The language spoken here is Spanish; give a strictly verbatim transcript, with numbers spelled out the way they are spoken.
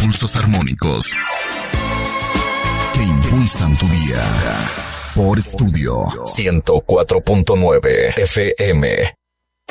pulsos armónicos que impulsan tu día. Por Estudio ciento cuatro punto nueve F M.